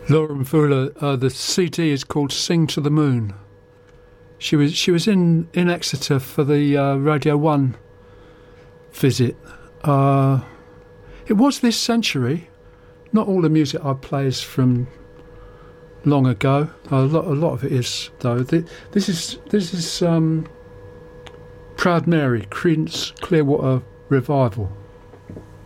Lauren Fuller, the CD is called "Sing to the Moon." She was in Exeter for the Radio 1 visit. It was this century. Not all the music I play is from long ago. A lot of it is, though. This is Proud Mary, Creedence Clearwater Revival.